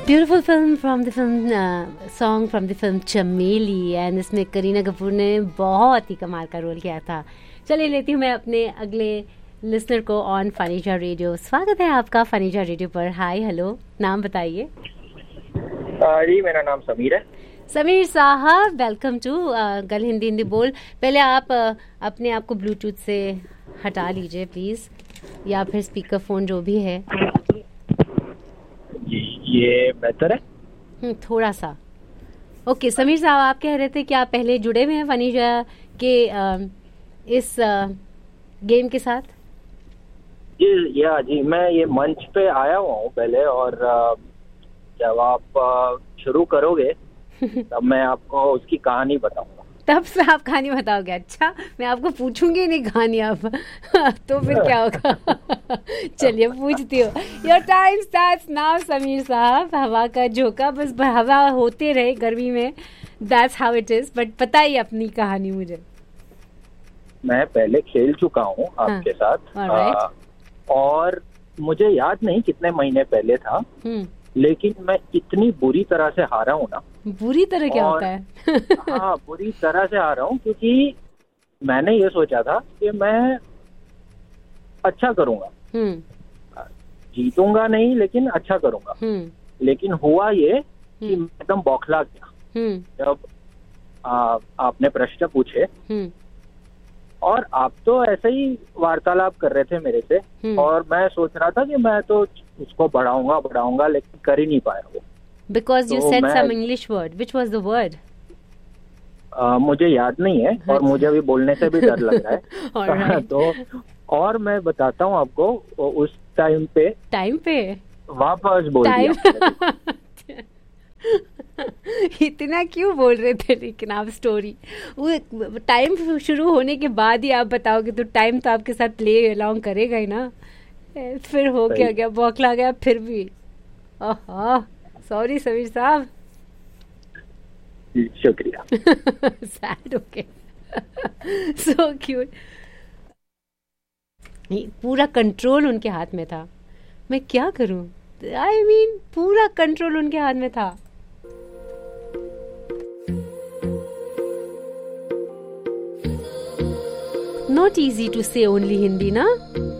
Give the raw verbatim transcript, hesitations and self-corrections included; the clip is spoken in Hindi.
Beautiful film from the film song from the film चमेली, एंड इसमें करीना कपूर ने बहुत ही कमाल का रोल किया था। चलिए लेती हूँ मैं अपने अगले लिसनर को ऑन फनीजा रेडियो। स्वागत है आपका फनीजा रेडियो पर। हाय हेलो, नाम बताइए। जी मेरा नाम समीर है। समीर साहब, वेलकम टू गल हिंदी हिंदी बोल। पहले आप uh, अपने आप को ब्लूटूथ से हटा लीजिए प्लीज़, या फिर स्पीकर फ़ोन जो भी है। जी ये बेहतर है थोड़ा सा। ओके समीर साहब, आप कह रहे थे कि आप पहले जुड़े हुए हैं फनीजा के आ, इस आ, गेम के साथ। जी या जी मैं ये मंच पे आया हुआ हूँ पहले, और जब आप शुरू करोगे तब मैं आपको उसकी कहानी बताऊंगा। तब से आप कहानी बताओगे? अच्छा, मैं आपको पूछूंगी नहीं कहानी अब तो फिर क्या होगा? चलिए पूछती हूँ। Your time starts now Sameer साहब। हवा का झोंका, बस हवा होते रहे गर्मी में, that's how it is. But बताइए अपनी कहानी मुझे। मैं पहले खेल चुका हूँ आपके हाँ, साथ आ, और मुझे याद नहीं कितने महीने पहले था, लेकिन मैं इतनी बुरी तरह से हारा हूँ ना। बुरी तरह क्या होता है? हाँ बुरी तरह से हारा हूँ, क्योंकि मैंने ये सोचा था कि मैं अच्छा करूँगा, जीतूंगा नहीं लेकिन अच्छा करूँगा। लेकिन हुआ ये कि मैं एकदम बौखला गया जब आ, आपने प्रश्न पूछे, और आप तो ऐसे ही वार्तालाप कर रहे थे मेरे से, और मैं सोच रहा था कि मैं तो उसको बढ़ाऊंगा बढ़ाऊंगा लेकिन कर ही नहीं पाया वो। Because you said some English word. Which was the word? Uh, मुझे याद नहीं है, और मुझे अभी बोलने से भी डर लग रहा है। right. तो और मैं बताता हूँ आपको, उस टाइम पे टाइम पे वापस बोल दिया। इतना क्यों बोल रहे थे? लेकिन आप स्टोरी वो टाइम शुरू होने के बाद ही आप बताओगे तो टाइम तो आपके साथ प्ले अलाउंग करेगा ही ना। फिर हो क्या गया? बौखला गया फिर भी। ओह सॉरी समीर साहब। शुक्रिया। Sad okay, so cute. पूरा कंट्रोल उनके हाथ में था। मैं क्या करूं? आई I मीन mean, पूरा कंट्रोल उनके हाथ में था। Not easy to say only Hindi, na?